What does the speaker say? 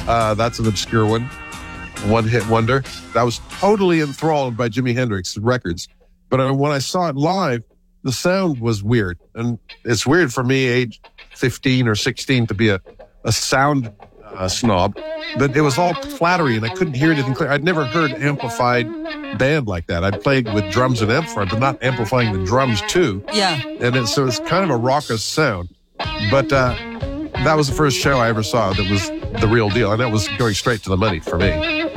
That's an obscure one. One-hit wonder. I was totally enthralled by Jimi Hendrix records. But when I saw it live, the sound was weird. And it's weird for me, age 15 or 16, to be a sound snob. But it was all clattery, and I couldn't hear anything clear. I'd never heard amplified band like that. I'd played with drums and amplifier, but not amplifying the drums too. Yeah. And so it's kind of a raucous sound. But that was the first show I ever saw that was the real deal, and that was going straight to the money for me.